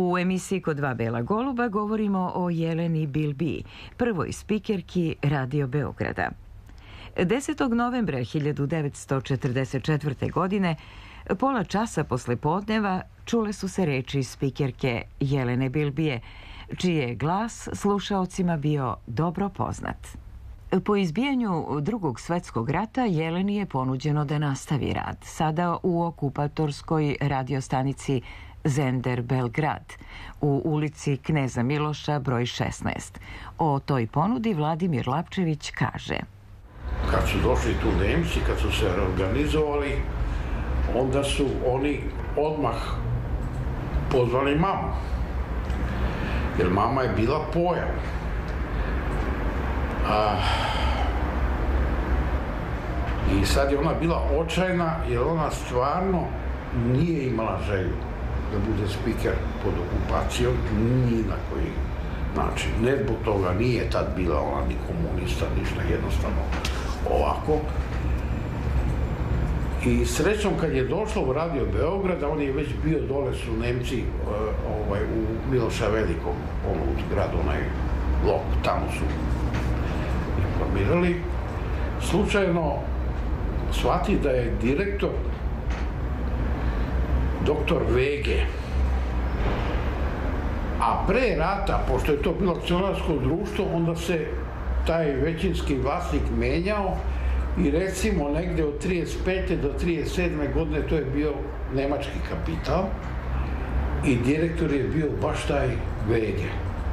U emisiji Kod dva bela goluba govorimo o Jeleni Bilbiji, prvoj spikerki Radio Beograda. 10. novembra 1944. godine, pola časa posle podneva, čule su se reči spikerke Jelene Bilbije, čiji je glas slušaocima bio dobro poznat. Po izbijanju Drugog svetskog rata Jeleni je ponuđeno da nastavi rad, sada u okupatorskoj radiostanici Zender Belgrad, u ulici Kneza Miloša broj 16. O toj ponudi Vladimir Lapčević kaže: Kad su došli tu Nemci, kad su se reorganizovali, onda su oni odmah pozvali mamu, jer mama je bila pojam. I sad je ona bila očajna, jer ona stvarno nije imala želju da bude spiker pod okupacijom, ni na koji način. Ne zbog toga, nije tad bila ona ni komunista, ništa, jednostavno ovako. I srećom, kad je došla u Radio Beograda, on je već bio, dole su Nemci u Miloša Velikog, u zgradu, onaj blok, tamo su informirali. Slučajno shvati da je direktor doktor Vege, a pre rata, pošto je to bilo akcionarsko društvo, onda se taj većinski vlasnik menjao i recimo negde od 35. do 37. godine to je bio nemački kapital i direktor je bio baš taj Vege.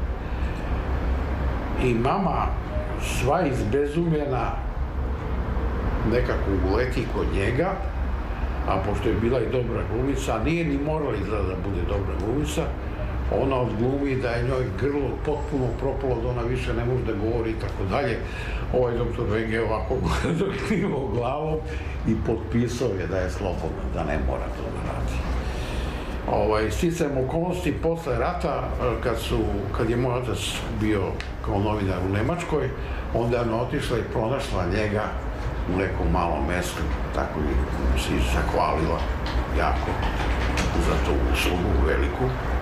I mama sva izbezumljena nekako uleti kod njega, a pošto je bila i dobra glumica, a nije ni morala izgleda da bude dobra glumica, ona odglumi da je njoj grlo potpuno propalo, da ona više ne može da govori i tako dalje. Ovaj doktor Vege ovako klivao glavom i potpisao je da je slobodna, da ne mora to da radi. Sticajem okolnosti posle rata, kad je moj otac bio kao novinar u Nemačkoj, onda je ona otišla i pronašla njega u nekom malom mestu, tako i se zahvalila jako za tu uslugu veliku.